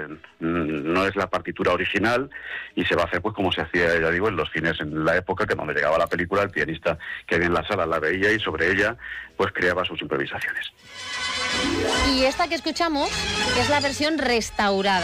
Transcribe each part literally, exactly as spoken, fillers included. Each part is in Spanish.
no es la partitura original y se va a hacer pues como se hacía, ya digo, en los cines en la época, que cuando llegaba la película el pianista que había en la sala la veía y sobre ella pues creaba sus improvisaciones. Y esta que escuchamos es la versión restaurada.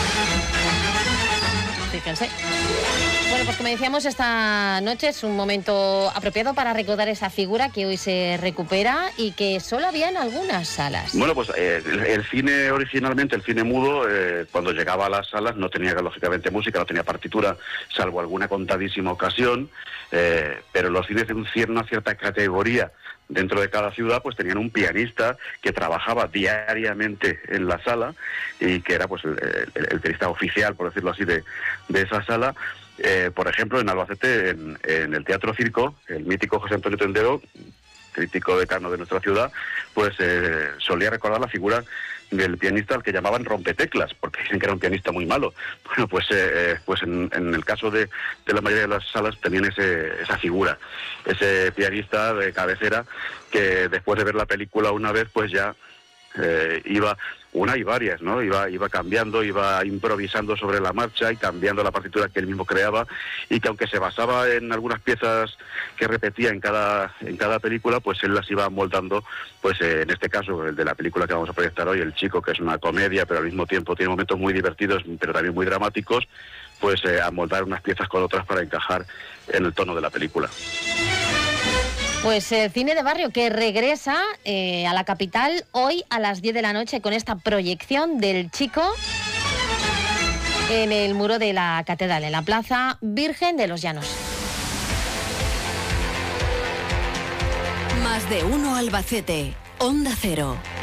Fíjense. Bueno, pues como decíamos, esta noche es un momento apropiado para recordar esa figura que hoy se recupera y que solo había en algunas salas. Bueno, pues eh, el, el cine originalmente, el cine mudo, eh, cuando llegaba a las salas no tenía lógicamente música, no tenía partitura, salvo alguna contadísima ocasión, eh, pero los cines de un, una cierta categoría dentro de cada ciudad pues tenían un pianista que trabajaba diariamente en la sala y que era pues el, el, el pianista oficial, por decirlo así, de, de esa sala. Eh, por ejemplo, en Albacete, en, en el Teatro Circo, el mítico José Antonio Tendero, crítico decano de nuestra ciudad, pues eh, solía recordar la figura del pianista al que llamaban rompeteclas, porque dicen que era un pianista muy malo. Bueno, pues eh, pues en, en el caso de, de la mayoría de las salas tenían ese, esa figura, ese pianista de cabecera que después de ver la película una vez, pues ya eh, iba... Una y varias, ¿no? Iba, iba cambiando, iba improvisando sobre la marcha y cambiando la partitura que él mismo creaba, y que aunque se basaba en algunas piezas que repetía en cada en cada película, pues él las iba moldando, pues eh, en este caso, el de la película que vamos a proyectar hoy, El Chico, que es una comedia, pero al mismo tiempo tiene momentos muy divertidos, pero también muy dramáticos, pues eh, a moldar unas piezas con otras para encajar en el tono de la película. Pues el cine de barrio que regresa eh, a la capital hoy a las diez de la noche con esta proyección del Chico en el muro de la catedral, en la Plaza Virgen de los Llanos. Más de uno Albacete, Onda Cero.